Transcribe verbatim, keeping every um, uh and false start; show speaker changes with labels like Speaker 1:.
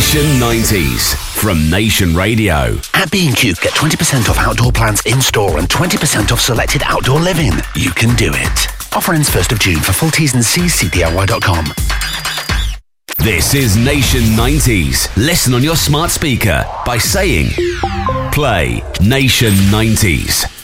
Speaker 1: Nation nineties from Nation Radio.
Speaker 2: At B and Q, get twenty percent off outdoor plants in-store and twenty percent off selected outdoor living. You can do it. Offer ends first of June. For full T's and C's, see D I Y dot com.
Speaker 1: This is Nation nineties. Listen on your smart speaker by saying, play Nation nineties.